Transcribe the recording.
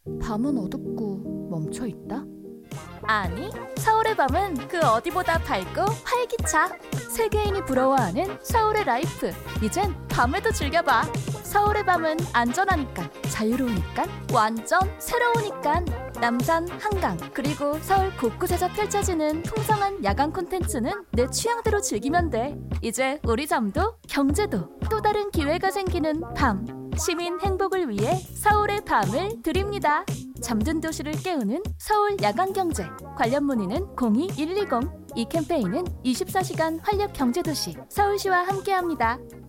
밤은 어둡고 멈춰 있다? 아니, 서울의 밤은 그 어디보다 밝고 활기차. 세계인이 부러워하는 서울의 라이프. 이젠 밤에도 즐겨봐. 서울의 밤은 안전하니까, 자유로우니까, 완전 새로우니까. 남산, 한강, 그리고 서울 곳곳에서 펼쳐지는 풍성한 야간 콘텐츠는 내 취향대로 즐기면 돼. 이제 우리 잠도 경제도 또 다른 기회가 생기는 밤. 시민 행복을 위해 서울의 밤을 드립니다. 잠든 도시를 깨우는 서울 야간경제. 관련 문의는 02-120. 이 캠페인은 24시간 활력 경제도시 서울시와 함께합니다.